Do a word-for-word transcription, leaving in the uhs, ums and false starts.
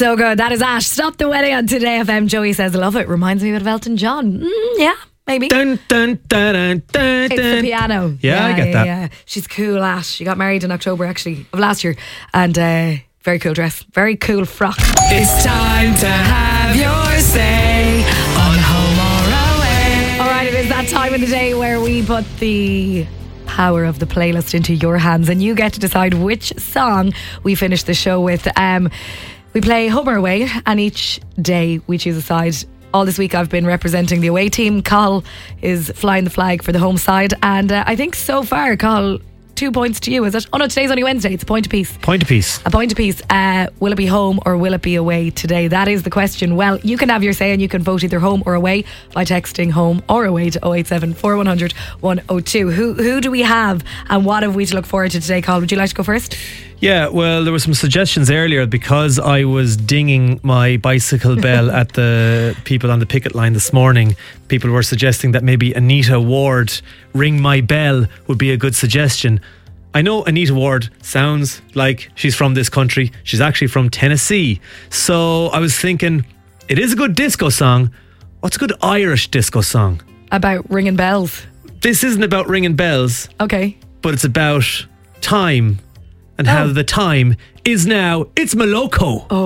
So good. That is Ash. Stop the Wedding on Today F M. Joey says, love it. Reminds me of Elton John. Mm, yeah, maybe. Dun, dun, dun, dun, dun, It's the piano. Yeah, I get yeah, that. Yeah. She's cool, Ash. She got married in October, actually, of last year. And uh, very cool dress. Very cool frock. It's time to have your say on Home or Away. All right, it is that time of the day where we put the power of the playlist into your hands and you get to decide which song we finish the show with. Um, we play Home or Away and each day we choose a side. All this week I've been representing the away team. Carl is flying the flag for the home side, and uh, I think so far, Carl, two points to you, is it? Oh no, today's only Wednesday. It's a point apiece. Point apiece. A point apiece. Uh, will it be home or will it be away today? That is the question. Well, you can have your say and you can vote either home or away by texting home or away to oh eight seven, four one hundred, one oh two. Who who do we have and what have we to look forward to today, Carl? Would you like to go first? Yeah, well, there were some suggestions earlier because I was dinging my bicycle bell at the people on the picket line this morning. People were suggesting that maybe Anita Ward, Ring My Bell, would be a good suggestion. I know Anita Ward sounds like she's from this country. She's actually from Tennessee. So I was thinking, it is a good disco song. What's a good Irish disco song? About ringing bells. This isn't about ringing bells, Okay. but it's about time and how Oh. the time is now. It's Moloko. Oh.